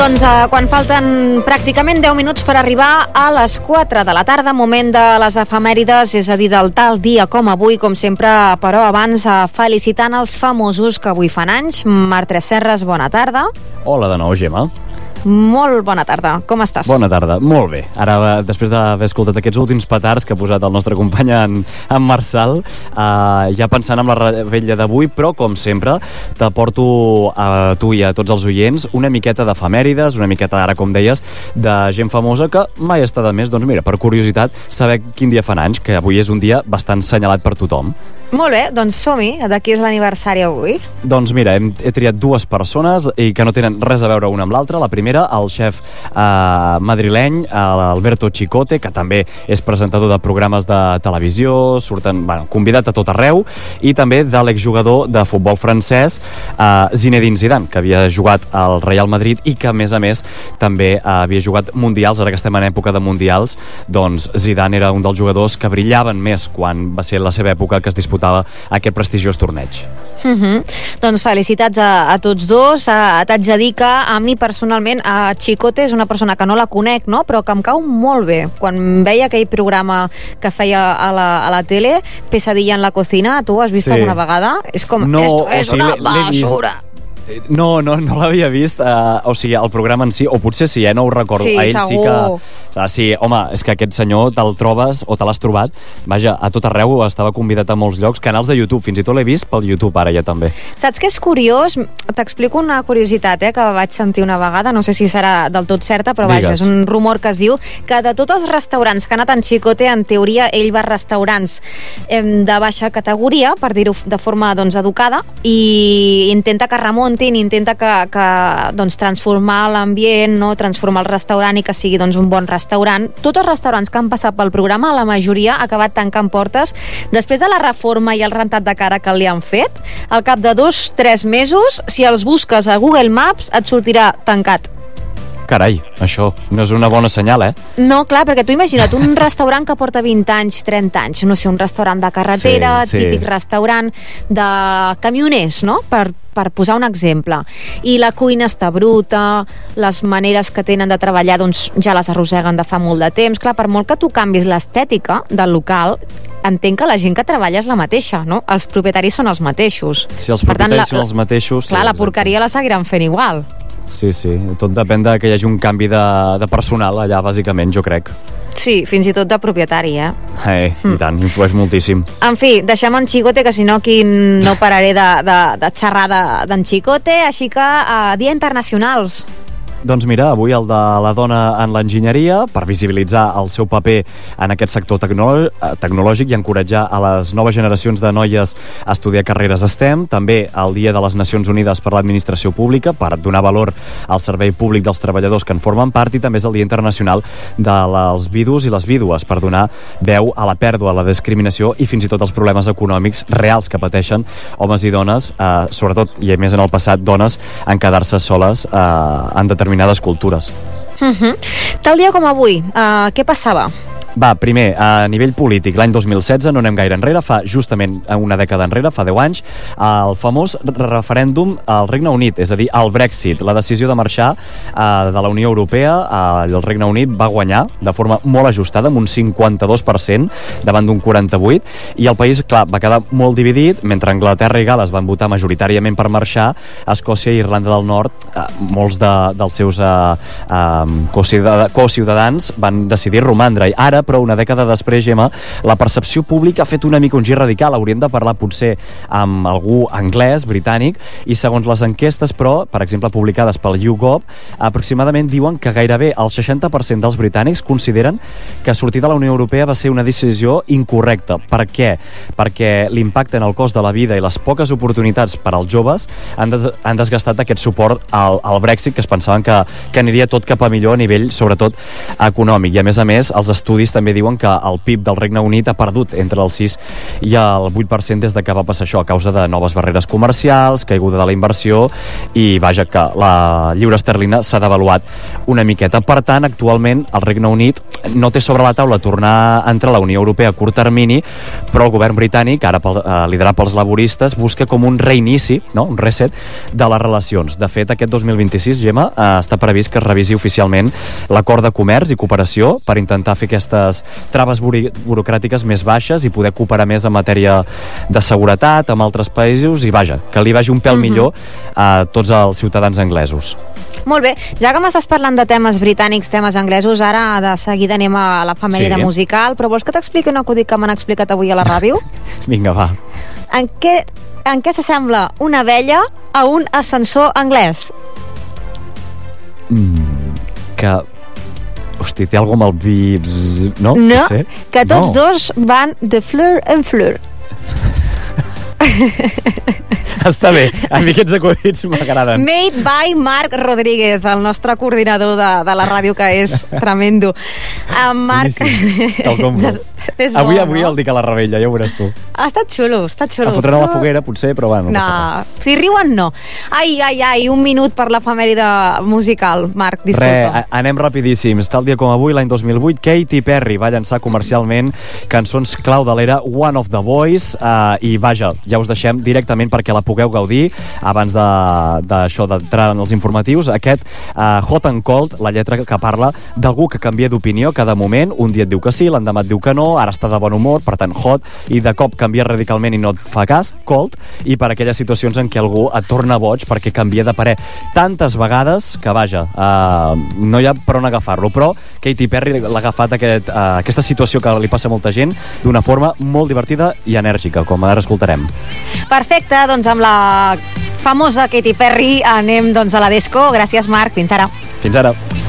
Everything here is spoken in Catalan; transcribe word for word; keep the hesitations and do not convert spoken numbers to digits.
Doncs eh, quan falten pràcticament deu minuts per arribar a les quatre de la tarda, moment de les efemèrides, és a dir, del tal dia com avui, com sempre, però abans eh, felicitant els famosos que avui fan anys. Marc Tresserras, bona tarda. Hola de nou, Gemma. Molt bona tarda, com estàs? Bona tarda, molt bé. Ara, després d'haver escoltat aquests últims petards que ha posat el nostre company en, en Marçal, eh, ja pensant en la revetlla d'avui, però com sempre t'aporto a tu i a tots els oients una miqueta d'efemèrides, una miqueta, ara com deies, de gent famosa que mai està de més, doncs mira, per curiositat, saber quin dia fan anys, que avui és un dia bastant senyalat per tothom. Molt bé, doncs som-hi. De qui és l'aniversari avui? Doncs mira, hem, he triat dues persones i que no tenen res a veure una amb l'altra. La primera, el xef eh, madrileny, Alberto Chicote, que també és presentador de programes de televisió, surten, bueno, convidat a tot arreu, i també de l'exjugador de futbol francès, eh, Zinedine Zidane, que havia jugat al Real Madrid i que, a més a més, també eh, havia jugat mundials. Ara que estem en època de mundials, doncs Zidane era un dels jugadors que brillaven més quan va ser la seva època que es disputava aquest prestigiós torneig. Uh-huh. Doncs felicitats a, a tots dos. Uh, T'haig de dir que a mi personalment a Chicote és una persona que no la conec, no? Però que em cau molt bé. Quan veia aquell programa que feia a la, a la tele, Pesadilla en la cocina, tu has vist sí. alguna vegada? És com, no, esto és o sigui, una basura. No, no, no l'havia vist, uh, o sigui, el programa en si, o potser sí, eh, no ho recordo. Sí, a ell segur. sí que... Ah, sí, home, és que aquest senyor te'l trobes o te l'has trobat, vaja, a tot arreu, estava convidat a molts llocs, canals de YouTube, fins i tot l'he vist pel YouTube ara ja també. Saps què és curiós? T'explico una curiositat, eh, que vaig sentir una vegada, no sé si serà del tot certa, però vaja, és un rumor que es diu que de tots els restaurants que ha anat en Chicote, en teoria ell va a restaurants eh, de baixa categoria, per dir-ho de forma doncs, educada, i intenta que remuntin, intenta que, que doncs, transformar l'ambient, no? Transformar el restaurant i que sigui doncs, un bon restaurant. Tots els restaurants que han passat pel programa, la majoria ha acabat tancant portes després de la reforma i el rentat de cara que li han fet. Al cap de dos, tres mesos, si els busques a Google Maps, et sortirà tancat. Carai, això no és una bona senyal, eh? No, clar, perquè tu imagina't un restaurant que porta vint anys, trenta anys, no sé, un restaurant de carretera, sí, sí. típic restaurant de camioners, no?, per, per posar un exemple. I la cuina està bruta, les maneres que tenen de treballar doncs ja les arrosseguen de fa molt de temps. Clar, per molt que tu canvis l'estètica del local, entenc que la gent que treballa és la mateixa, no? Els propietaris són els mateixos. Si els propietaris tant, la, són els mateixos... Clar, sí, la porqueria la seguiran fent igual. Sí, sí, tot depèn de que hi hagi un canvi de, de personal allà, bàsicament, jo crec. Sí, fins i tot de propietari, eh? Eh, mm. i tant, influeix moltíssim. En fi, deixem en Chicote, que si no aquí no pararé de, de, de xerrar d'en Chicote, així que uh, Dia Internacionals. Doncs mira, avui el de la dona en l'enginyeria, per visibilitzar el seu paper en aquest sector tecnolo- tecnològic i encoratjar a les noves generacions de noies a estudiar carreres STEM. També el Dia de les Nacions Unides per l'Administració Pública, per donar valor al servei públic dels treballadors que en formen part, i també és el Dia Internacional dels vidus i les vídues, per donar veu a la pèrdua, a la discriminació i fins i tot als problemes econòmics reals que pateixen homes i dones, eh, sobretot, i més en el passat, dones en quedar-se soles eh, en determinades determinades cultures. Uh-huh. Tal dia com avui, uh, què passava? Va, primer, a nivell polític, l'any dos mil setze, no anem gaire enrere, fa justament una dècada enrere, fa deu anys, el famós referèndum al Regne Unit, és a dir, el Brexit, la decisió de marxar eh, de la Unió Europea. Eh, el Regne Unit va guanyar de forma molt ajustada, amb un cinquanta-dos per cent davant d'un quaranta-vuit, i el país, clar, va quedar molt dividit. Mentre Anglaterra i Gal·les van votar majoritàriament per marxar, Escòcia i Irlanda del Nord, eh, molts de, dels seus eh, eh, co-ciutadans van decidir romandre. I ara, però una dècada després, Gemma, la percepció pública ha fet una mica un gir radical. Hauríem de parlar potser amb algú anglès, britànic, i segons les enquestes, però, per exemple, publicades pel YouGov, aproximadament diuen que gairebé el seixanta per cent dels britànics consideren que sortir de la Unió Europea va ser una decisió incorrecta. Per què? Perquè l'impacte en el cost de la vida i les poques oportunitats per als joves han, de, han desgastat aquest suport al, al Brexit, que es pensaven que, que aniria tot cap a millor a nivell, sobretot, econòmic. I, a més a més, els estudis estudis també diuen que el P I B del Regne Unit ha perdut entre el sis i el vuit per cent des de que va passar això, a causa de noves barreres comercials, caiguda de la inversió i, vaja, que la lliura esterlina s'ha devaluat una miqueta. Per tant, actualment el Regne Unit no té sobre la taula tornar a entrar a la Unió Europea a curt termini, però el govern britànic, ara pel, eh, liderat pels laboristes, busca com un reinici, no? un reset de les relacions. De fet, aquest dos mil vint-i-sis, Gemma, eh, està previst que es revisi oficialment l'acord de comerç i cooperació per intentar fer aquestes traves buri- burocràtiques més baixes i poder cooperar més en matèria de seguretat amb altres països i, vaja, que li vagi un pèl mm-hmm. millor a tots els ciutadans anglesos. Molt bé, ja que m'estàs parlant de temes britànics, temes anglesos, ara de seguida anem a l'efemèride sí. musical, però vols que t'expliqui un acudit que m'han explicat avui a la ràdio? Vinga, va. En què, en què s'assembla una abella a un ascensor anglès? Mm, que... Hosti, té alguna amb el vips... No? No, sé. que tots no. dos van de fleur en fleur. Està bé, a mi aquests acudits m'agraden. Made by Marc Rodríguez, el nostre coordinador de, de la ràdio, que és tremendo. Uh, Marc... Te'l compro. És avui, bo, avui no? el dic a la Rebella, ja ho veuràs tu. Ha estat xulo, ha estat xulo. A fotre'n a la foguera, potser, però bueno, no, no passa res. Si riuen, no. Ai, ai, ai, un minut per l'efemèride musical. Marc, disculpa. Re, anem rapidíssims. Tal dia com avui, l'any dos mil vuit, Katy Perry va llançar comercialment cançons clau de l'era One of the Boys, uh, i vaja, ja us deixem directament perquè la pugueu gaudir abans d'això, de, d'entrar en els informatius. Aquest uh, Hot and Cold, la lletra que parla d'algú que canvia d'opinió cada moment, un dia et diu que sí, l'endemà et diu que no, ara està de bon humor, per tant, hot, i de cop canvia radicalment i no et fa cas, cold, i per aquelles situacions en què algú et torna boig perquè canvia de parer tantes vegades que, vaja, uh, no hi ha per on agafar-lo, però Katy Perry l'ha agafat aquest, uh, aquesta situació que li passa a molta gent d'una forma molt divertida i enèrgica, com ara escoltarem. Perfecte, doncs amb la famosa Katy Perry anem doncs a la Desco. Gràcies, Marc. Fins ara. Fins ara.